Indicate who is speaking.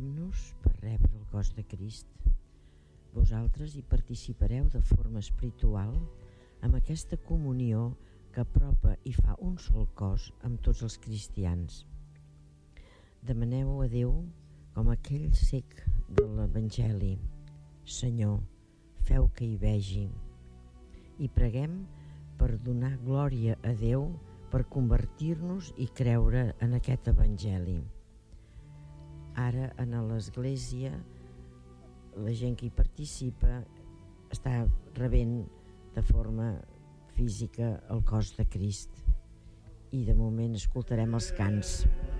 Speaker 1: Preparem-nos per rebre el cos de Crist. Vosaltres hi participareu de forma espiritual amb aquesta comunió que apropa i fa un sol cos amb tots els cristians. Demaneu a Déu com aquell cec de l'Evangeli: Senyor, feu que hi vegi. I preguem per donar glòria a Déu, per convertir-nos i creure en aquest Evangeli. Ara, en l'Església, la gent que hi participa està rebent de forma física el cos de Crist. I de moment escoltarem els cants.